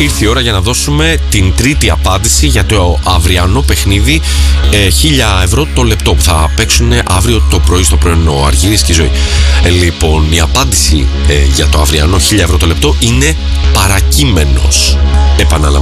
ήρθε η ώρα για να δώσουμε την τρίτη απάντηση για το αυριανό παιχνίδι 1.000 ευρώ το λεπτό που θα παίξουν αύριο το πρωί στο πρωινό Αργύρης και η Ζωή. Λοιπόν, η απάντηση για το αυριανό 1.000 ευρώ το λεπτό είναι παρακείμενος. Επαναλαμβάνω.